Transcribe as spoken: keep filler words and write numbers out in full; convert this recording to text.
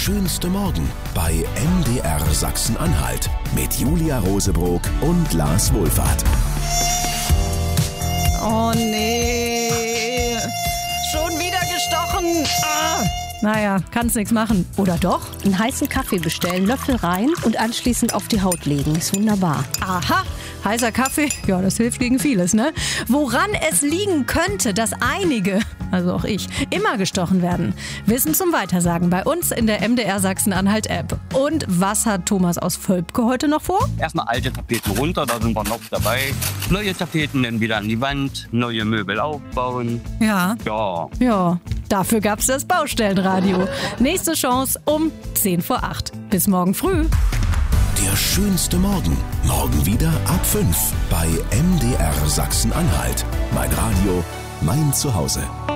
schönste Morgen bei M D R Sachsen-Anhalt mit Julia Rosebrock und Lars Wohlfahrt. Oh nee, schon wieder gestochen. Ah. Naja, kannst nichts machen. Oder doch? Einen heißen Kaffee bestellen, Löffel rein und anschließend auf die Haut legen. Ist wunderbar. Aha, heißer Kaffee, ja, das hilft gegen vieles, ne? Woran es liegen könnte, dass einige, also auch ich, immer gestochen werden. Wissen zum Weitersagen bei uns in der M D R Sachsen-Anhalt-App. Und was hat Thomas aus Völpke heute noch vor? Erstmal alte Tapeten runter, da sind wir noch dabei. Neue Tapeten dann wieder an die Wand, neue Möbel aufbauen. Ja. Ja. Ja, dafür gab's das Baustellenradio. Nächste Chance um zehn vor acht. Bis morgen früh. Der schönste Morgen. Morgen wieder ab fünf bei M D R Sachsen-Anhalt. Mein Radio, mein Zuhause.